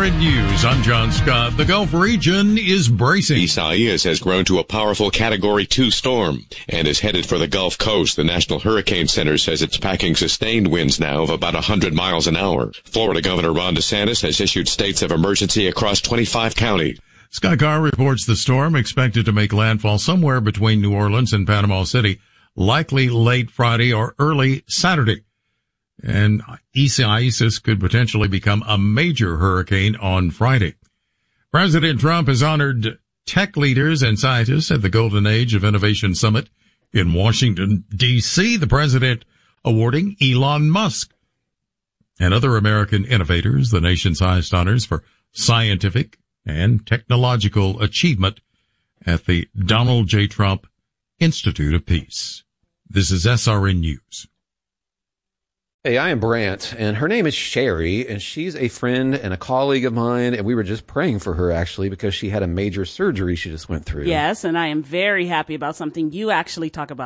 SRN News, I'm John Scott. The Gulf region is bracing. Isaias has grown to a powerful Category 2 storm and is headed for the Gulf Coast. The National Hurricane Center says it's packing sustained winds now of about 100 miles an hour. Florida Governor Ron DeSantis has issued states of emergency across 25 counties. Sky Car reports the storm expected to make landfall somewhere between New Orleans and Panama City, likely late Friday or early Saturday. And Isaias could potentially become a major hurricane on Friday. President Trump has honored tech leaders and scientists at the Golden Age of Innovation Summit in Washington, D.C., the president awarding Elon Musk and other American innovators the nation's highest honors for scientific and technological achievement at the Donald J. Trump Institute of Peace. This is SRN News. Hey, I am Brant, and her name is Sherry, and she's a friend and a colleague of mine, and we were just praying for her, actually, because she had a major surgery she just went through. Yes, and I am very happy about something you actually talk about